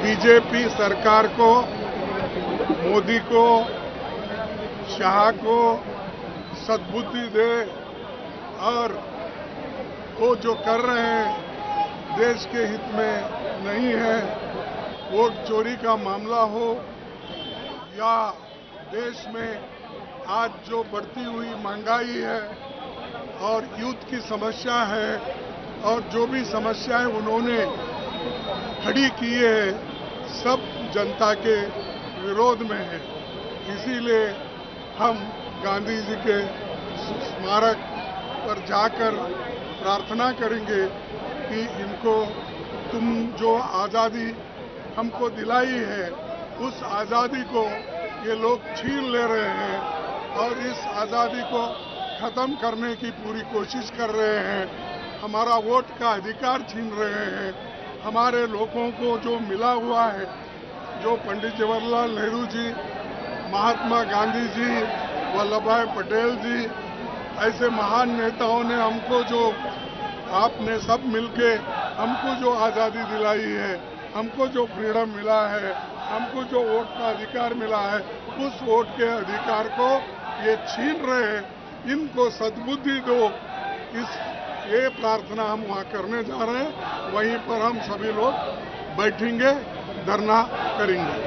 BJP सरकार को, मोदी को, शाह को सद्बुद्धि दे और वो जो कर रहे हैं देश के हित में नहीं है। वोट चोरी का मामला हो या देश में आज जो बढ़ती हुई महंगाई है और युद्ध की समस्या है और जो भी समस्याएं उन्होंने खड़ी की है, सब जनता के विरोध में है। इसीलिए हम गांधी जी के स्मारक पर जाकर प्रार्थना करेंगे कि इनको तुम जो आज़ादी हमको दिलाई है, उस आज़ादी को ये लोग छीन ले रहे हैं और इस आज़ादी को खत्म करने की पूरी कोशिश कर रहे हैं। हमारा वोट का अधिकार छीन रहे हैं। हमारे लोगों को जो मिला हुआ है, जो पंडित जवाहरलाल नेहरू जी, महात्मा गांधी जी, वल्लभ भाई पटेल जी, ऐसे महान नेताओं ने हमको जो, आपने सब मिलके हमको जो आज़ादी दिलाई है, हमको जो फ्रीडम मिला है, हमको जो वोट का अधिकार मिला है, उस वोट के अधिकार को ये छीन रहे हैं। इनको सद्बुद्धि दो। ये प्रार्थना हम वहाँ करने जा रहे हैं। वहीं पर हम सभी लोग बैठेंगे, धरना करेंगे।